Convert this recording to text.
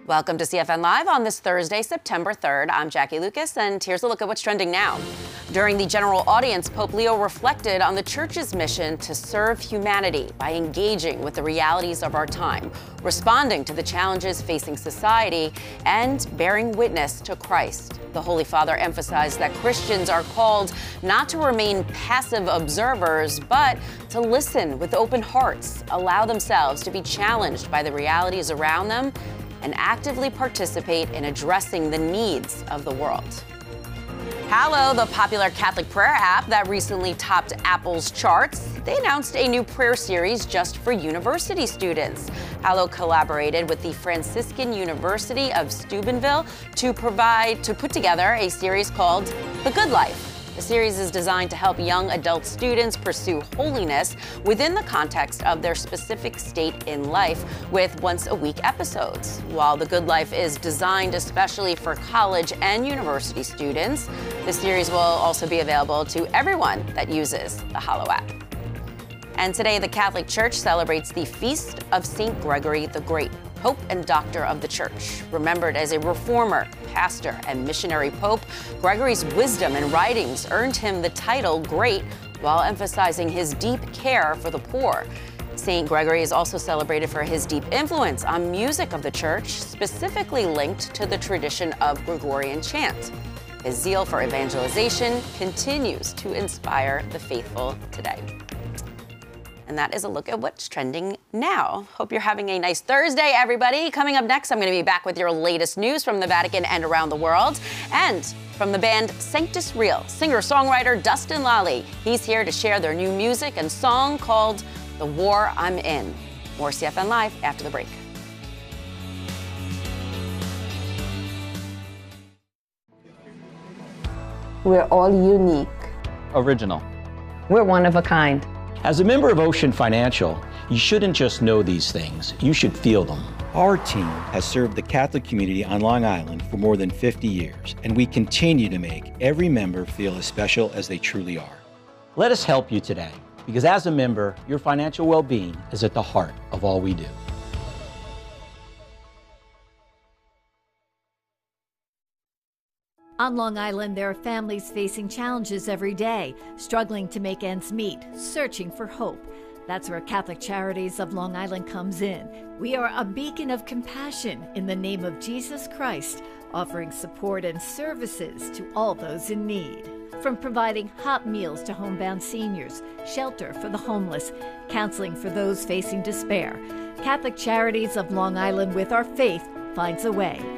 Welcome to CFN Live on this Thursday, September 3rd. I'm Jackie Lucas, and here's a look at what's trending now. During the general audience, Pope Leo reflected on the Church's mission to serve humanity by engaging with the realities of our time, responding to the challenges facing society, and bearing witness to Christ. The Holy Father emphasized that Christians are called not to remain passive observers, but to listen with open hearts, allow themselves to be challenged by the realities around them, and actively participate in addressing the needs of the world. Hallow, the popular Catholic prayer app that recently topped Apple's charts, they announced a new prayer series just for university students. Hallow collaborated with the Franciscan University of Steubenville to put together a series called The Good Life. The series is designed to help young adult students pursue holiness within the context of their specific state in life with once-a-week episodes. While The Good Life is designed especially for college and university students, the series will also be available to everyone that uses the Hallow app. And today, the Catholic Church celebrates the feast of St. Gregory the Great, Pope and Doctor of the Church. Remembered as a reformer, pastor, and missionary pope, Gregory's wisdom and writings earned him the title Great while emphasizing his deep care for the poor. St. Gregory is also celebrated for his deep influence on music of the Church, specifically linked to the tradition of Gregorian chant. His zeal for evangelization continues to inspire the faithful today. And that is a look at what's trending now. Hope you're having a nice Thursday, everybody. Coming up next, I'm going to be back with your latest news from the Vatican and around the world. And from the band Sanctus Real, singer-songwriter Dustin Lally. He's here to share their new music and song called The War I'm In. More CFN Live after the break. We're all unique. Original. We're one of a kind. As a member of Ocean Financial, you shouldn't just know these things, you should feel them. Our team has served the Catholic community on Long Island for more than 50 years, and we continue to make every member feel as special as they truly are. Let us help you today, because as a member, your financial well-being is at the heart of all we do. On Long Island, there are families facing challenges every day, struggling to make ends meet, searching for hope. That's where Catholic Charities of Long Island comes in. We are a beacon of compassion in the name of Jesus Christ, offering support and services to all those in need. From providing hot meals to homebound seniors, shelter for the homeless, counseling for those facing despair, Catholic Charities of Long Island, with our faith, finds a way.